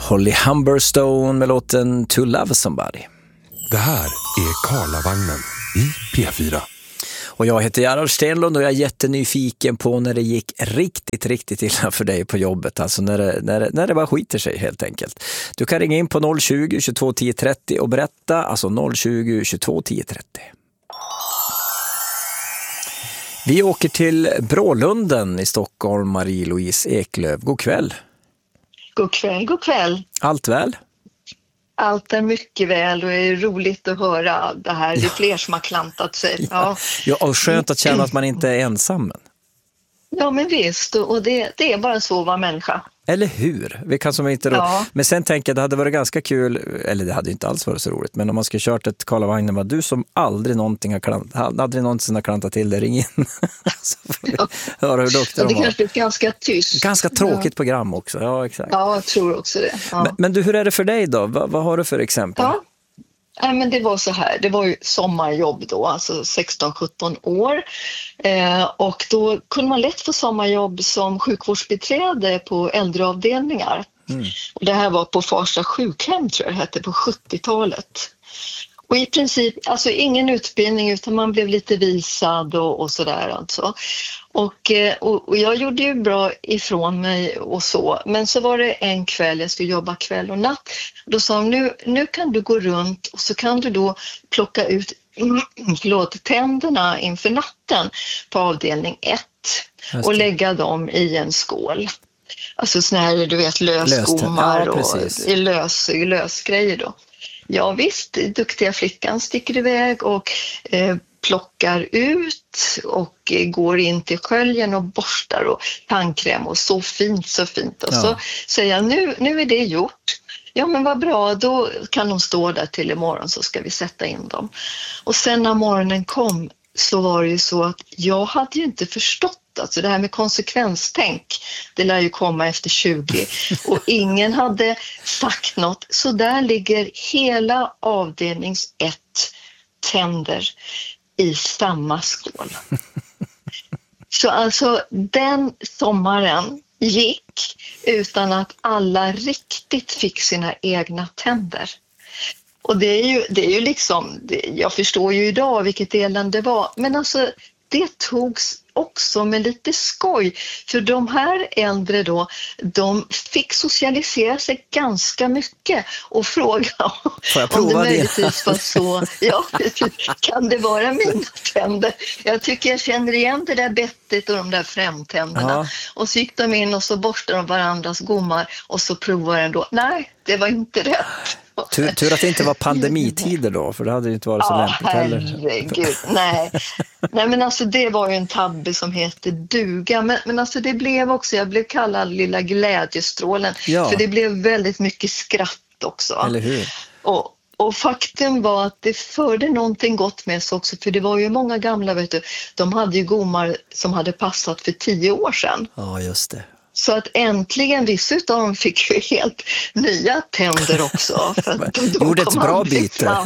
Holly Humberstone med låten To Love Somebody. Det här är Karlavagnen i P4. Och jag heter Gerhard Stenlund och jag är jättenyfiken på när det gick riktigt illa för dig på jobbet. Alltså när det bara skiter sig helt enkelt. Du kan ringa in på 020 22 10 30 och berätta. Alltså 020 22 10 30. Vi åker till Brålunden i Stockholm, Marie-Louise Eklöf. God kväll. God kväll, god kväll. Allt väl? Allt är mycket väl och det är roligt att höra det här. Det är fler som har klantat sig. Ja, och skönt att känna att man inte är ensam. Ja, men visst. Och det är bara så att vara människa. Eller hur? Vi kan som inte Ja. Men sen tänker jag, det hade varit ganska kul, eller det hade inte alls varit så roligt, men om man skulle kört ett Karlavagnen, var du som aldrig någonsin har klantat till det, ring in. Så får vi höra hur duktig de var. Det kanske är ganska tyst. Ganska tråkigt program också, ja exakt. Ja, jag tror också det. Ja. Men du, hur är det för dig då? Vad har du för exempel? Ja. Men det var så här, det var ju sommarjobb då, alltså 16-17 år. Och då kunde man lätt få sommarjobb som sjukvårdsbiträde på äldreavdelningar. Och det här var på Farsta sjukhem, tror jag det hette, på 70-talet. Och i princip, alltså ingen utbildning utan man blev lite visad och sådär alltså. Och jag gjorde ju bra ifrån mig och så. Men så var det en kväll, jag skulle jobba kväll och natt. Då sa de, nu kan du gå runt och så kan du då plocka ut tänderna inför natten på avdelning 1 och lägga dem i en skål. Alltså såna här, du vet, lösgommar och lösgrejer då. Ja visst, duktiga flickan sticker iväg och plockar ut och går in till sköljen och borstar och tandkräm och så fint. Och så säger jag, nu är det gjort. Ja men vad bra, då kan de stå där till imorgon så ska vi sätta in dem. Och sen när morgonen kom så var det ju så att jag hade ju inte förstått. Alltså det här med konsekvenstänk, det lär ju komma efter 20 och ingen hade sagt något. Så där ligger hela avdelnings 1 tänder i samma skål. Så alltså den sommaren gick utan att alla riktigt fick sina egna tänder. Och det är ju liksom, jag förstår ju idag vilket elände det var, men alltså det togs också med lite skoj. För de här äldre då, de fick socialisera sig ganska mycket och fråga om det möjligtvis var så. Ja, kan det vara mina tänder? Jag tycker jag känner igen det där bettet och de där framtänderna. Ja. Och så gick de in och så borstade de varandras gommar och så provade den då. Nej, det var inte rätt. Tur att det inte var pandemitider då, för det hade ju inte varit så lämpligt heller. Herregud, nej men alltså det var ju en tabbe som heter duga, men alltså det blev också, jag blev kallad lilla glädjestrålen, för det blev väldigt mycket skratt också. Eller hur? Och faktum var att det förde någonting gott med sig också, för det var ju många gamla, vet du, de hade ju gommar som hade passat för 10 år sedan. Ja, just det. Så att äntligen vissa av dem fick ju helt nya tänder också. Gjorde ett bra byte.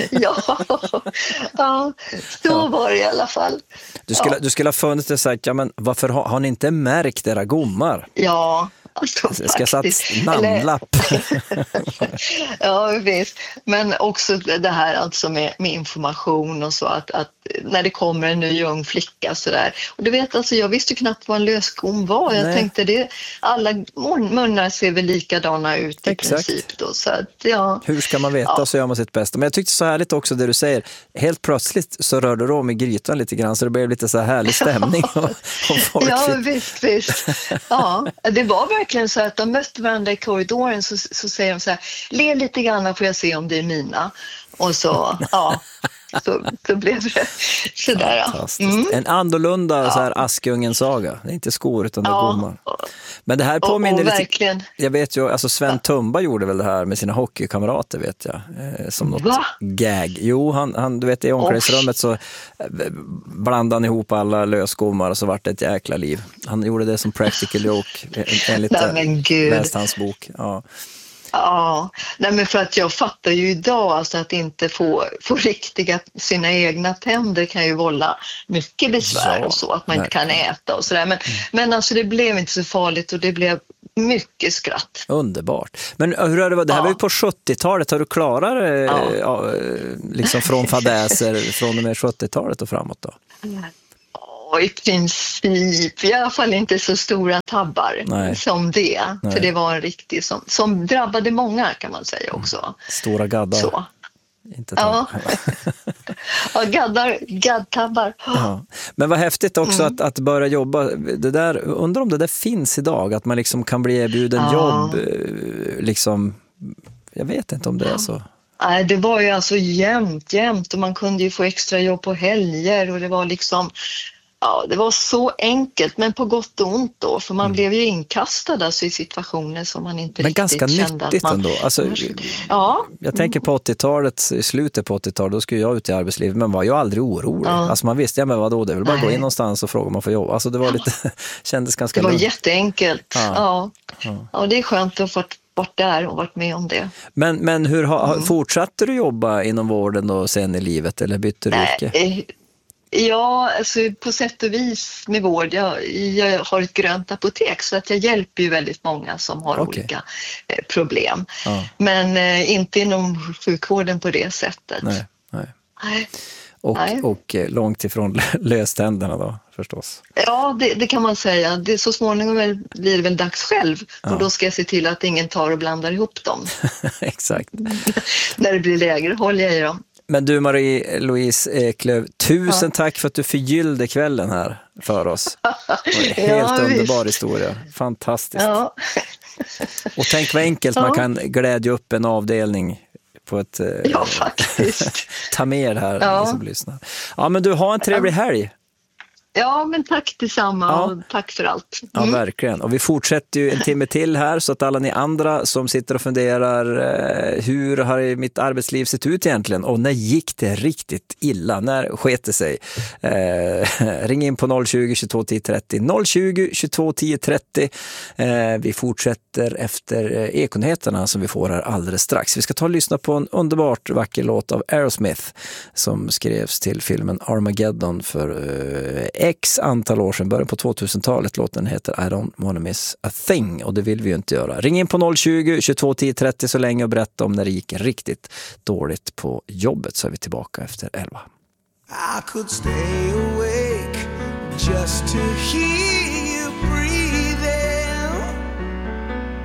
Ja, så var det i alla fall. Du skulle ha funnit det och sagt, ja men varför har ni inte märkt era gommar? Ja, alltså, jag ska satt namnlapp. Ja, visst. Men också det här alltså med information och så att när det kommer en ny ung flicka så där. Och du vet, alltså jag visste knappt vad en lösgom var. Jag tänkte alla munnar ser väl likadana ut i princip då. Så att, ja. Hur ska man veta så gör man sitt bästa. Men jag tyckte så härligt också det du säger. Helt plötsligt så rörde du om i grytan lite grann så det blev lite så här härlig stämning. och folk visst. Ja, det var verkligen så att de mötte varandra i korridoren så säger de så här, le lite grann får jag se om det är mina. Och så, så blev det sådär. En annorlunda så här Askungen-saga. Det är inte skor utan det är gommar. Men det här påminner lite... Verkligen. Jag vet ju, alltså Sven Tumba gjorde väl det här med sina hockeykamrater, vet jag. Som något gag. Jo, han du vet, i omklädningsrummet så blandade han ihop alla lösgommar och så vart det ett jäkla liv. Han gjorde det som practical joke enligt läst hans bok. Ja. Ja, nej men för att jag fattar ju idag alltså att inte få sina egna tänder kan ju vålla mycket besvär och så, att man inte kan äta och sådär. Men alltså det blev inte så farligt och det blev Mycket skratt. Underbart. Men hur har det varit? Det här var ju på 70-talet. Har du klarat liksom från fadäser från och med 70-talet och framåt då? I princip, i alla fall inte så stora tabbar som det. Nej. För det var en riktig som drabbade många, kan man säga också. Stora gaddar. Så. Inte ja, gaddtabbar. Ja. Men vad häftigt också att börja jobba. Det där, undrar om det där finns idag, att man liksom kan bli erbjuden jobb. Liksom, jag vet inte om det är så. Nej, det var ju alltså jämt och man kunde ju få extra jobb på helger och det var liksom, det var så enkelt, men på gott och ont då, för man blev ju inkastad alltså i situationer som man inte men riktigt ganska kände nyttigt att man... ändå. Alltså, jag tänker på 80-talet, i slutet på 80-talet, då skulle jag ut i arbetslivet, men var ju aldrig orolig. Alltså man visste, men vadå, det är väl bara gå in någonstans och fråga om man får jobb. Alltså det var lite, kändes ganska lugnt. Det var lugnt. Jätteenkelt. Ja, det är skönt att få varit där och varit med om det. Men hur fortsatte du jobba inom vården och sen i livet, eller bytte du yrke? Ja, alltså på sätt och vis med vård. Jag har ett grönt apotek, så att jag hjälper ju väldigt många som har olika problem. Men inte inom sjukvården på det sättet. Nej. Och långt ifrån löständerna då, förstås. Ja, det kan man säga. Så småningom blir det väl dags själv. Och då ska jag se till att ingen tar och blandar ihop dem. Exakt. När det blir lägre, håller jag i dem. Men du, Marie-Louise Eklöf, tusen tack för att du förgyllde kvällen här för oss. Helt underbar historia. Fantastiskt. Ja. Och tänk vad enkelt man kan glädja upp en avdelning på ett... faktiskt. Ta med det här som lyssnar. Ja, men du, har en trevlig helg. Ja, men tack detsamma och tack för allt. Ja, verkligen. Och vi fortsätter ju en timme till här, så att alla ni andra som sitter och funderar, hur har mitt arbetsliv sett ut egentligen? Och när gick det riktigt illa? När sket det sig? Ring in på 020 22 10 30. 020 22 10 30. Vi fortsätter efter Ekonyheterna som vi får här alldeles strax. Vi ska ta och lyssna på en underbart vacker låt av Aerosmith som skrevs till filmen Armageddon för X antal år sedan, början på 2000-talet. Låten heter I don't wanna miss a thing, och det vill vi ju inte göra. Ring in på 020 22 10 30 så länge och berätta om när det gick riktigt dåligt på jobbet, så är vi tillbaka efter 11. I could stay awake just to hear you breathe.